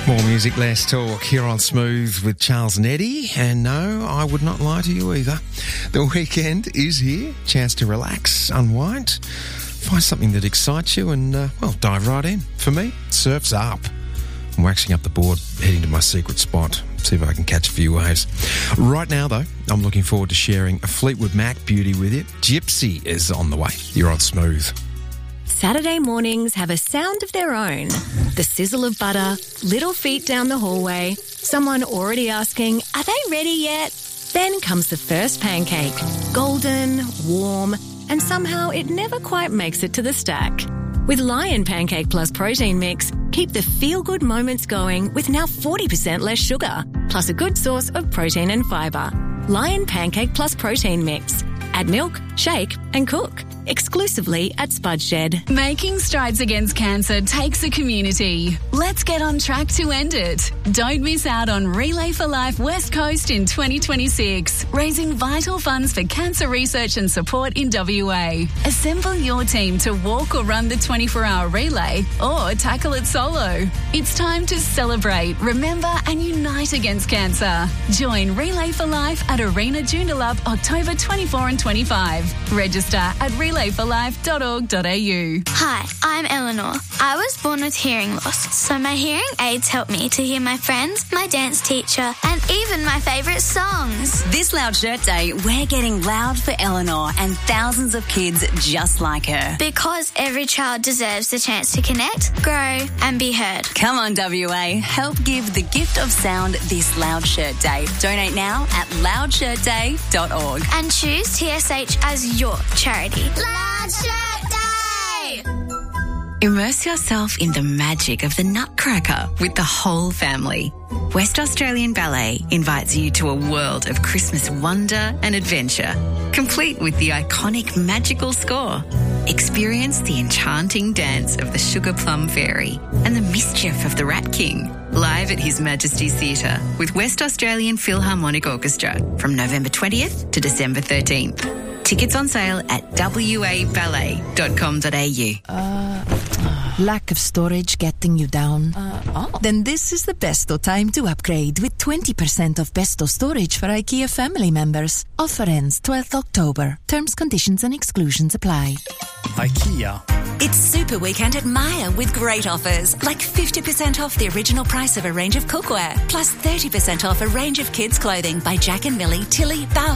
More music, less talk here on Smooth with Charles and Eddie. And no, I would not lie to you either. The weekend is here. Chance to relax, unwind, find something that excites you and, dive right in. For me, surf's up. I'm waxing up the board, heading to my secret spot, see if I can catch a few waves. Right now, though, I'm looking forward to sharing a Fleetwood Mac beauty with you. Gypsy is on the way. You're on Smooth. Saturday mornings have a sound of their own. The sizzle of butter, little feet down the hallway, someone already asking, are they ready yet? Then comes the first pancake, golden, warm, and somehow it never quite makes it to the stack. With Lion Pancake Plus Protein Mix, keep the feel-good moments going with now 40% less sugar, plus a good source of protein and fibre. Lion Pancake Plus Protein Mix. Add milk, shake and cook. Exclusively at Spud Shed. Making strides against cancer takes a community. Let's get on track to end it. Don't miss out on Relay for Life West Coast in 2026, raising vital funds for cancer research and support in WA. Assemble your team to walk or run the 24-hour relay or tackle it solo. It's time to celebrate, remember and unite against cancer. Join Relay for Life at Arena Joondalup October 24 and 25. Register at relayforlife.org.au. Hi, I'm Eleanor. I was born with hearing loss, so my hearing aids help me to hear my friends, my dance teacher, and even my favourite songs. This Loud Shirt Day, we're getting loud for Eleanor and thousands of kids just like her. Because every child deserves the chance to connect, grow, and be heard. Come on, WA. Help give the gift of sound this Loud Shirt Day. Donate now at loudshirtday.org. And choose TSH as your charity. Loud Shirt Day! Immerse yourself in the magic of the Nutcracker with the whole family. West Australian Ballet invites you to a world of Christmas wonder and adventure, complete with the iconic magical score. Experience the enchanting dance of the Sugar Plum Fairy and the mischief of the Rat King, live at His Majesty's Theatre with West Australian Philharmonic Orchestra from November 20th to December 13th. Tickets on sale at waballet.com.au. Lack of storage getting you down? Then this is the Besto time to upgrade with 20% off Besto storage for IKEA family members. Offer ends 12th October. Terms, conditions and exclusions apply. IKEA. It's Super Weekend at Myer with great offers, like 50% off the original price of a range of cookware, plus 30% off a range of kids' clothing by Jack and Millie, Tilly, Bauhaus,